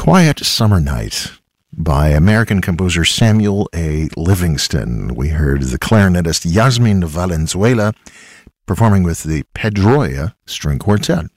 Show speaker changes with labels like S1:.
S1: Quiet Summer Night by American composer Samuel A. Livingston. We heard the clarinetist Yasmin Valenzuela performing with the Pedroia String Quartet.